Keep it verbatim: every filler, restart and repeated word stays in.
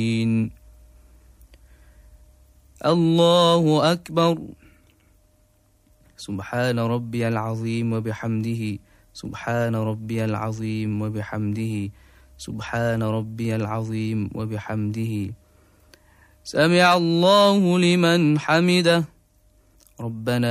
الله أكبر. سبحان ربي العظيم وبحمده سبحان ربي العظيم وبحمده سبحان ربي العظيم وبحمده سمع الله لمن حمده ربنا